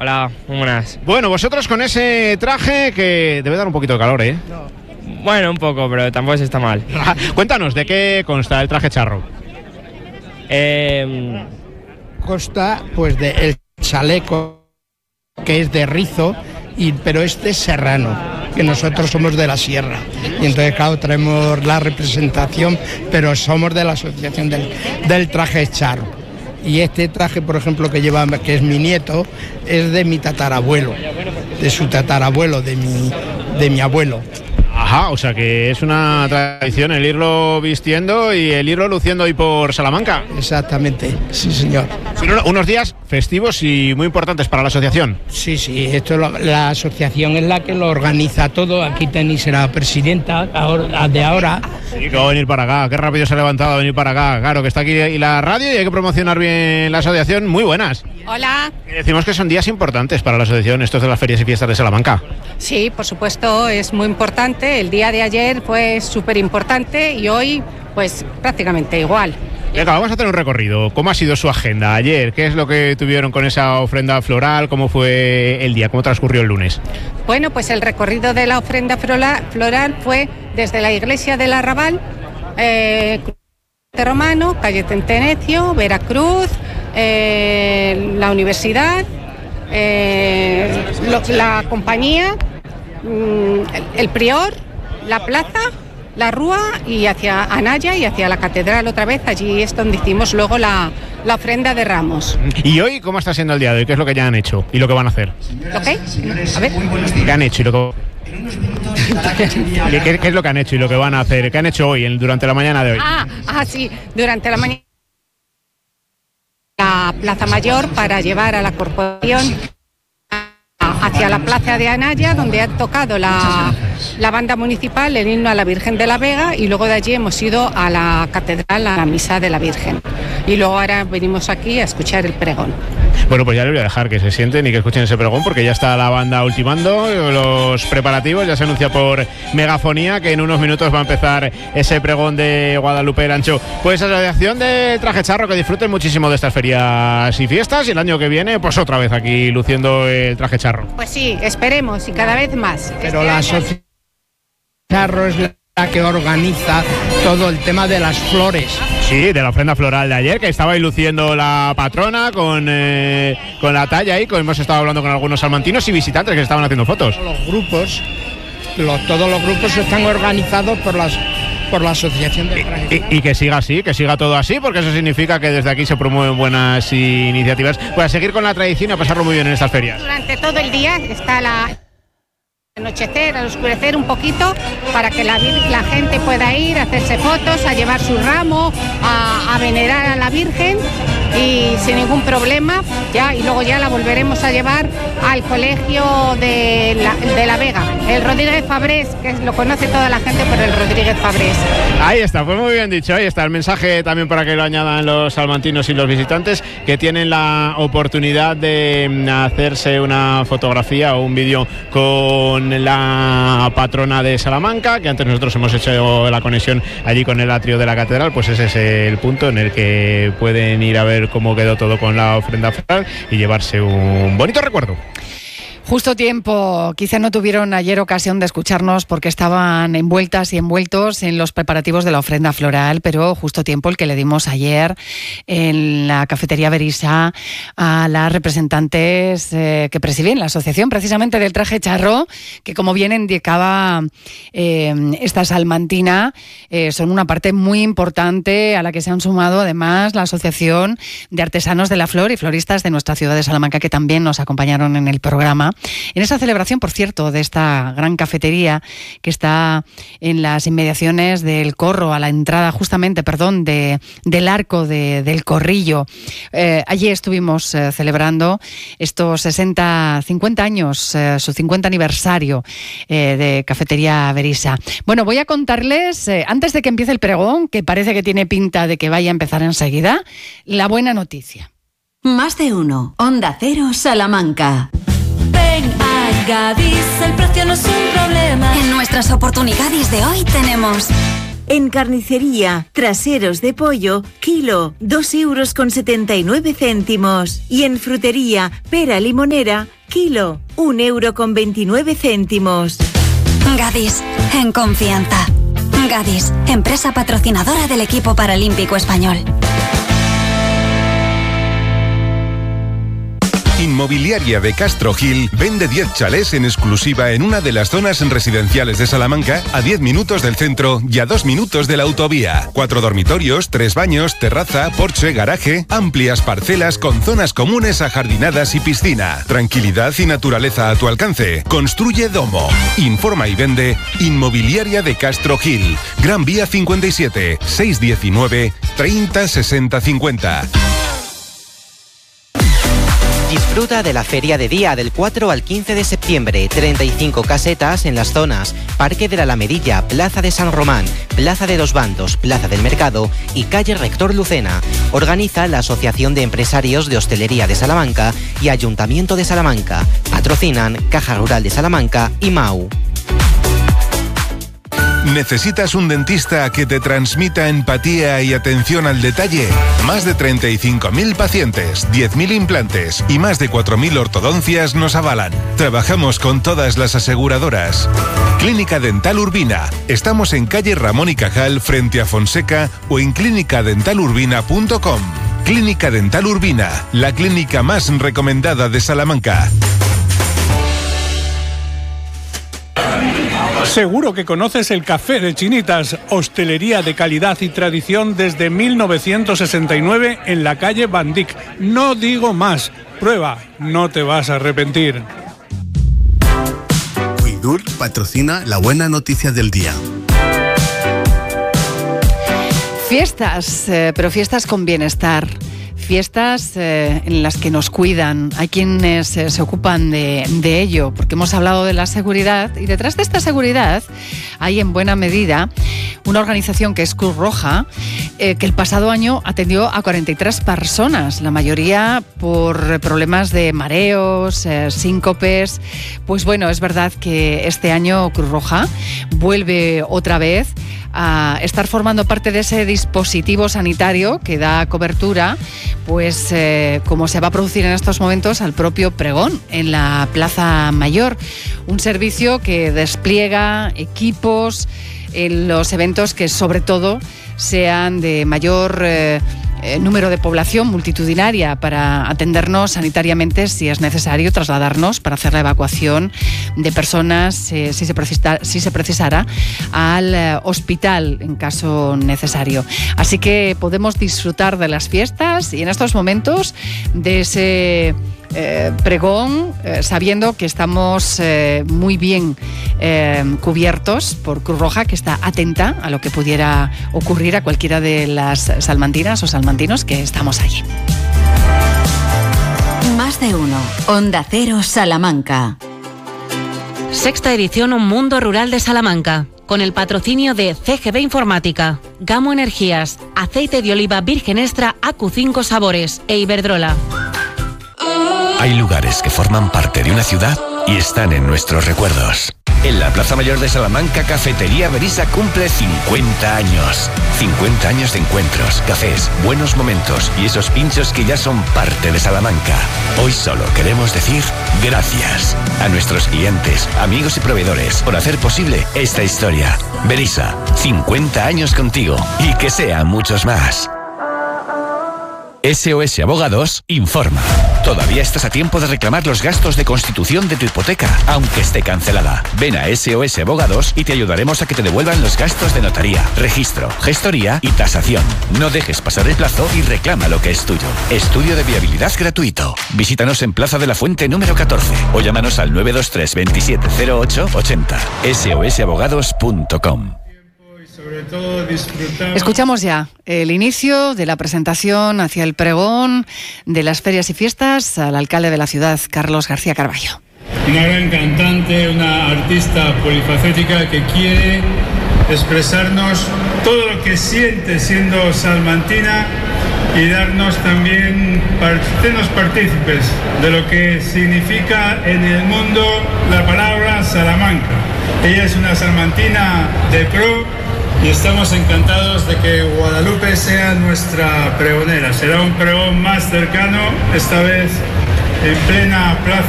Hola, muy buenas. Bueno, vosotros con ese traje que debe dar un poquito de calor, ¿eh? No. Bueno, un poco, pero tampoco se está mal. Cuéntanos, ¿de qué consta el traje charro? Consta, pues, del chaleco, que es de rizo, pero es de serrano, que nosotros somos de la sierra. Y entonces, claro, traemos la representación, pero somos de la asociación del traje charro. Y este traje, por ejemplo, que lleva, que es mi nieto, es de mi tatarabuelo, de su tatarabuelo, de mi abuelo. Ajá, o sea que es una tradición el irlo vistiendo y el irlo luciendo hoy por Salamanca. Exactamente, sí, señor. Son unos días festivos y muy importantes para la asociación. Sí, esto la asociación es la que lo organiza todo. Aquí tenéis a la presidenta de ahora. Sí, que va a venir para acá, qué rápido se ha levantado a venir para acá. Claro, que está aquí y la radio y hay que promocionar bien la asociación. Muy buenas. Hola. Y decimos que son días importantes para la asociación, estos de las ferias y fiestas de Salamanca. Sí, por supuesto, es muy importante. El día de ayer fue súper importante y hoy, pues prácticamente igual. Venga, vamos a hacer un recorrido. ¿Cómo ha sido su agenda ayer? ¿Qué es lo que tuvieron con esa ofrenda floral? ¿Cómo fue el día? ¿Cómo transcurrió el lunes? Bueno, pues el recorrido de la ofrenda floral fue desde la iglesia del Arrabal, Romano, calle Tentenecio, Veracruz, la universidad, la compañía, el prior, la plaza, la Rúa y hacia Anaya y hacia la catedral otra vez. Allí es donde hicimos luego la ofrenda de ramos. ¿Y hoy cómo está siendo el día de hoy? ¿Qué es lo que ya han hecho y lo que van a hacer? ¿Lo qué? A ver. ¿Qué han hecho y lo que... ¿Qué es lo que han hecho y lo que van a hacer? ¿Qué han hecho hoy, durante la mañana de hoy? Sí, durante la mañana la Plaza Mayor para llevar a la corporación hacia la plaza de Anaya, donde ha tocado la banda municipal el himno a la Virgen de la Vega, y luego de allí hemos ido a la catedral a la misa de la Virgen. Y luego ahora venimos aquí a escuchar el pregón. Bueno, pues ya les voy a dejar que se sienten y que escuchen ese pregón, porque ya está la banda ultimando los preparativos. Ya se anuncia por megafonía que en unos minutos va a empezar ese pregón de Guadalupe el Ancho. Pues asociación de traje charro, que disfruten muchísimo de estas ferias y fiestas, y el año que viene pues otra vez aquí luciendo el traje charro. Pues sí, esperemos, y cada vez más. Pero la asociación charro es la que organiza todo el tema de las flores. Sí, de la ofrenda floral de ayer, que estaba ahí luciendo la patrona con la talla ahí, hemos estado hablando con algunos salmantinos y visitantes que estaban haciendo fotos. Todos los grupos están organizados por la asociación de traje. Y que siga así, que siga todo así, porque eso significa que desde aquí se promueven buenas iniciativas. Pues a seguir con la tradición y a pasarlo muy bien en estas ferias. Durante todo el día está al anochecer, al oscurecer un poquito, para que la gente pueda ir a hacerse fotos, a llevar su ramo, a venerar a la Virgen, y sin ningún problema, y luego ya la volveremos a llevar al colegio de la Vega, el Rodríguez Fabrés, que lo conoce toda la gente por el Rodríguez Fabrés. Ahí está, pues muy bien dicho, ahí está el mensaje también para que lo añadan los salmantinos y los visitantes que tienen la oportunidad de hacerse una fotografía o un vídeo con la patrona de Salamanca, que antes nosotros hemos hecho la conexión allí con el atrio de la catedral. Pues ese es el punto en el que pueden ir a ver cómo quedó todo con la ofrenda floral y llevarse un bonito recuerdo. Justo tiempo, quizá no tuvieron ayer ocasión de escucharnos porque estaban envueltas y envueltos en los preparativos de la ofrenda floral, pero justo tiempo el que le dimos ayer en la cafetería Berisa a las representantes que presiden la asociación precisamente del traje charro, que como bien indicaba esta salmantina, son una parte muy importante a la que se han sumado además la Asociación de Artesanos de la Flor y Floristas de nuestra ciudad de Salamanca, que también nos acompañaron en el programa. En esa celebración, por cierto, de esta gran cafetería que está en las inmediaciones del Corro, a la entrada justamente, del arco del Corrillo. Allí estuvimos celebrando estos 50 años, su 50 aniversario de Cafetería Berisa. Bueno, voy a contarles, antes de que empiece el pregón, que parece que tiene pinta de que vaya a empezar enseguida, la buena noticia. Más de uno. Onda Cero, Salamanca. Ven a Gadis, el precio no es un problema. En nuestras oportunidades de hoy tenemos En carnicería, traseros de pollo, kilo, 2,79 €. Y en frutería, pera limonera, kilo, 1,29 €. Gadis, en confianza. Gadis, empresa patrocinadora del equipo paralímpico español. Inmobiliaria de Castro Gil vende 10 chalés en exclusiva en una de las zonas residenciales de Salamanca, a 10 minutos del centro y a 2 minutos de la autovía. 4 dormitorios, 3 baños, terraza, porche, garaje, amplias parcelas con zonas comunes ajardinadas y piscina. Tranquilidad y naturaleza a tu alcance. Construye Domo. Informa y vende Inmobiliaria de Castro Gil. Gran Vía 57, 619 30 60 50. Disfruta de la Feria de Día del 4 al 15 de septiembre. 35 casetas en las zonas Parque de la Alamedilla, Plaza de San Román, Plaza de Dos Bandos, Plaza del Mercado y Calle Rector Lucena. Organiza la Asociación de Empresarios de Hostelería de Salamanca y Ayuntamiento de Salamanca. Patrocinan Caja Rural de Salamanca y MAU. ¿Necesitas un dentista que te transmita empatía y atención al detalle? Más de 35.000 pacientes, 10.000 implantes y más de 4.000 ortodoncias nos avalan. Trabajamos con todas las aseguradoras. Clínica Dental Urbina. Estamos en calle Ramón y Cajal frente a Fonseca o en clinicadentalurbina.com. Clínica Dental Urbina, la clínica más recomendada de Salamanca. Seguro que conoces el Café de Chinitas, hostelería de calidad y tradición desde 1969 en la calle Bandic. No digo más, prueba, no te vas a arrepentir. Cuidur patrocina la buena noticia del día. Fiestas, pero fiestas con bienestar. Fiestas en las que nos cuidan, hay quienes se ocupan de ello, porque hemos hablado de la seguridad y detrás de esta seguridad hay en buena medida una organización que es Cruz Roja, que el pasado año atendió a 43 personas, la mayoría por problemas de mareos, síncopes. Pues bueno, es verdad que este año Cruz Roja vuelve otra vez a estar formando parte de ese dispositivo sanitario que da cobertura, pues como se va a producir en estos momentos, al propio pregón en la Plaza Mayor. Un servicio que despliega equipos en los eventos que sobre todo sean de mayor número de población multitudinaria, para atendernos sanitariamente si es necesario trasladarnos para hacer la evacuación de personas si se precisara al hospital en caso necesario. Así que podemos disfrutar de las fiestas y en estos momentos de ese pregón, sabiendo que estamos muy bien cubiertos por Cruz Roja, que está atenta a lo que pudiera ocurrir a cualquiera de las salmantinas o salmantinos que estamos allí. Más de uno. Onda Cero Salamanca. Sexta edición Un Mundo Rural de Salamanca, con el patrocinio de CGB Informática, Gamo Energías, Aceite de Oliva Virgen Extra AQ5 Sabores e Iberdrola. Hay lugares que forman parte de una ciudad y están en nuestros recuerdos. En la Plaza Mayor de Salamanca, Cafetería Berisa cumple 50 años. 50 años de encuentros, cafés, buenos momentos y esos pinchos que ya son parte de Salamanca. Hoy solo queremos decir gracias a nuestros clientes, amigos y proveedores por hacer posible esta historia. Berisa, 50 años contigo y que sean muchos más. SOS Abogados informa. Todavía estás a tiempo de reclamar los gastos de constitución de tu hipoteca, aunque esté cancelada. Ven a SOS Abogados y te ayudaremos a que te devuelvan los gastos de notaría, registro, gestoría y tasación. No dejes pasar el plazo y reclama lo que es tuyo. Estudio de viabilidad gratuito. Visítanos en Plaza de la Fuente número 14 o llámanos al 923 27 08 80. sosabogados.com. Escuchamos ya el inicio de la presentación hacia el pregón de las ferias y fiestas al alcalde de la ciudad, Carlos García Carballo. Una gran cantante, una artista polifacética que quiere expresarnos todo lo que siente siendo salmantina y darnos también, hacernos partícipes de lo que significa en el mundo la palabra Salamanca. Ella es una salmantina de pro, y estamos encantados de que Guadalupe sea nuestra pregonera. Será un pregón más cercano, esta vez en plena plaza